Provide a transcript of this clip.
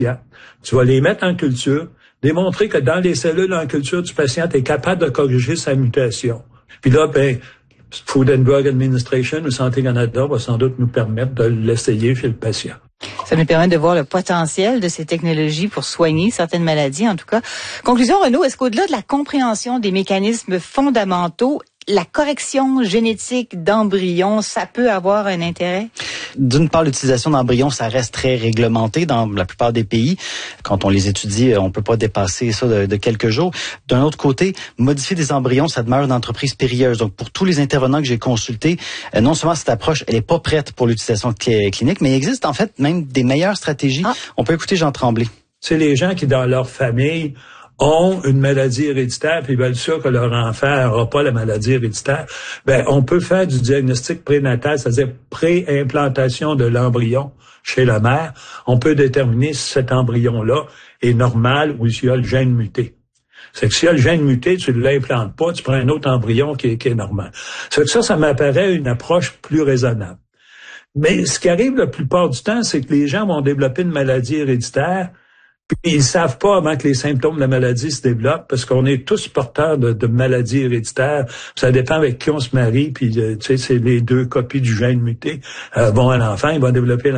Tu vas les mettre en culture, démontrer que dans les cellules en culture du patient, tu es capable de corriger sa mutation. Puis là, Food and Drug Administration ou Santé Canada va sans doute nous permettre de l'essayer chez le patient. Ça nous permet de voir le potentiel de ces technologies pour soigner certaines maladies, en tout cas. Conclusion, Renaud, est-ce qu'au-delà de la compréhension des mécanismes fondamentaux, la correction génétique d'embryons, ça peut avoir un intérêt? D'une part, l'utilisation d'embryons, ça reste très réglementé dans la plupart des pays. Quand on les étudie, on peut pas dépasser ça de quelques jours. D'un autre côté, modifier des embryons, ça demeure une entreprise périlleuse. Donc, pour tous les intervenants que j'ai consultés, non seulement cette approche, elle est pas prête pour l'utilisation clinique, mais il existe en fait même des meilleures stratégies. On peut écouter Jean Tremblay. C'est les gens qui, dans leur famille, ont une maladie héréditaire, puis ils veulent sûr que leur enfant n'aura pas la maladie héréditaire, on peut faire du diagnostic prénatal, c'est-à-dire pré-implantation de l'embryon chez la mère. On peut déterminer si cet embryon-là est normal ou s'il y a le gène muté. C'est que s'il y a le gène muté, tu ne l'implantes pas, tu prends un autre embryon qui est normal. C'est que ça m'apparaît une approche plus raisonnable. Mais ce qui arrive la plupart du temps, c'est que les gens vont développer une maladie héréditaire, puis ils savent pas avant que les symptômes de la maladie se développent, parce qu'on est tous porteurs de maladies héréditaires. Ça dépend avec qui on se marie, puis tu sais, c'est les deux copies du gène muté vont à l'enfant, ils vont développer